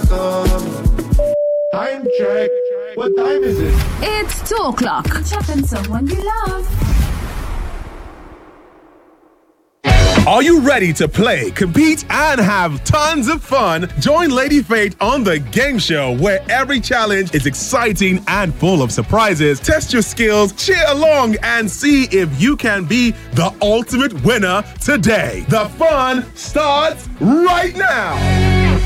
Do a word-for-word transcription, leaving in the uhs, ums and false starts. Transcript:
Time check. What time is it? It's two o'clock. Checking someone you love. Are you ready to play, compete, and have tons of fun? Join Lady Fate on the game show where every challenge is exciting and full of surprises. Test your skills, cheer along, and see if you can be the ultimate winner today. The fun starts right now.